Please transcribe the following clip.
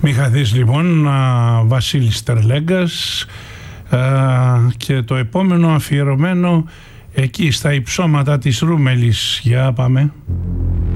Μη χαθείς λοιπόν, Βασίλης Τερλέγκας, και το επόμενο αφιερωμένο εκεί στα υψώματα της Ρούμελης. Για πάμε.